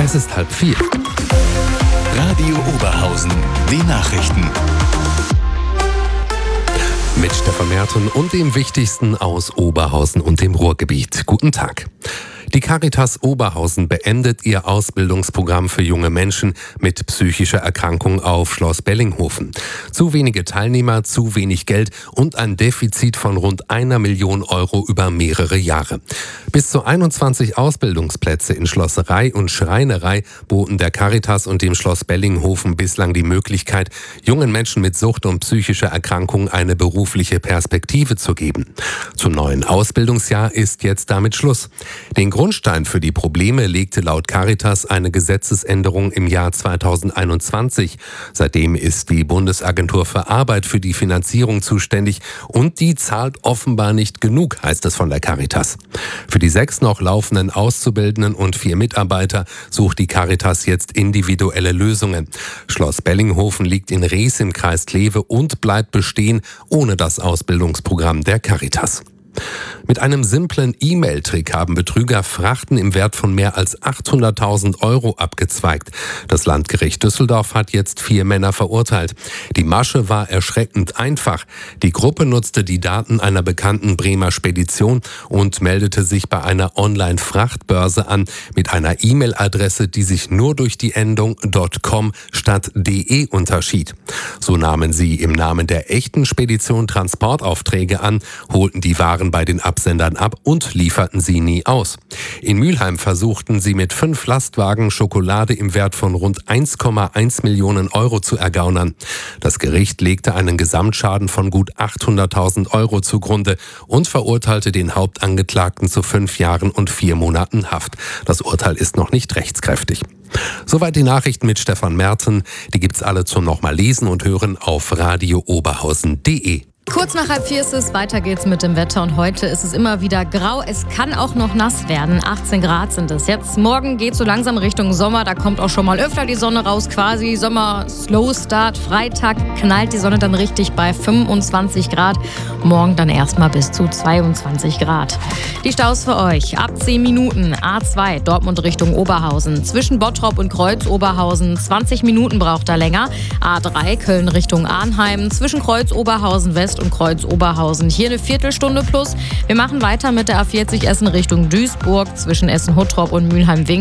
Es ist 3:30. Radio Oberhausen, die Nachrichten. Mit Stefan Merten und dem Wichtigsten aus Oberhausen und dem Ruhrgebiet. Guten Tag. Die Caritas Oberhausen beendet ihr Ausbildungsprogramm für junge Menschen mit psychischer Erkrankung auf Schloss Bellinghofen. Zu wenige Teilnehmer, zu wenig Geld und ein Defizit von rund 1 Million Euro über mehrere Jahre. Bis zu 21 Ausbildungsplätze in Schlosserei und Schreinerei boten der Caritas und dem Schloss Bellinghofen bislang die Möglichkeit, jungen Menschen mit Sucht und psychischer Erkrankung eine berufliche Perspektive zu geben. Zum neuen Ausbildungsjahr ist jetzt damit Schluss. Den Grundstein für die Probleme legte laut Caritas eine Gesetzesänderung im Jahr 2021. Seitdem ist die Bundesagentur für Arbeit für die Finanzierung zuständig und die zahlt offenbar nicht genug, heißt es von der Caritas. Für die 6 noch laufenden Auszubildenden und 4 Mitarbeiter sucht die Caritas jetzt individuelle Lösungen. Schloss Bellinghofen liegt in Rees im Kreis Kleve und bleibt bestehen ohne das Ausbildungsprogramm der Caritas. Mit einem simplen E-Mail-Trick haben Betrüger Frachten im Wert von mehr als 800.000 Euro abgezweigt. Das Landgericht Düsseldorf hat jetzt 4 Männer verurteilt. Die Masche war erschreckend einfach. Die Gruppe nutzte die Daten einer bekannten Bremer Spedition und meldete sich bei einer Online-Frachtbörse an mit einer E-Mail-Adresse, die sich nur durch die Endung .com statt .de unterschied. So nahmen sie im Namen der echten Spedition Transportaufträge an, holten die Waren bei den Absendern ab und lieferten sie nie aus. In Mülheim versuchten sie mit 5 Lastwagen Schokolade im Wert von rund 1,1 Millionen Euro zu ergaunern. Das Gericht legte einen Gesamtschaden von gut 800.000 Euro zugrunde und verurteilte den Hauptangeklagten zu 5 Jahren und 4 Monaten Haft. Das Urteil ist noch nicht rechtskräftig. Soweit die Nachrichten mit Stefan Merten. Die gibt's alle zum nochmal lesen und hören auf radiooberhausen.de. Kurz nach 3:30 ist es, weiter geht's mit dem Wetter und heute ist es immer wieder grau. Es kann auch noch nass werden. 18 Grad sind es jetzt. Morgen geht so langsam Richtung Sommer, da kommt auch schon mal öfter die Sonne raus, quasi Sommer-Slow-Start. Freitag knallt die Sonne dann richtig bei 25 Grad. Morgen dann erstmal bis zu 22 Grad. Die Staus für euch. Ab 10 Minuten A2 Dortmund Richtung Oberhausen. Zwischen Bottrop und Kreuz-Oberhausen 20 Minuten braucht er länger. A3 Köln Richtung Arnheim. Zwischen Kreuz-Oberhausen West und Kreuz-Oberhausen. Hier eine Viertelstunde plus. Wir machen weiter mit der A40 Essen Richtung Duisburg zwischen Essen-Huttrop und Mülheim-Wing.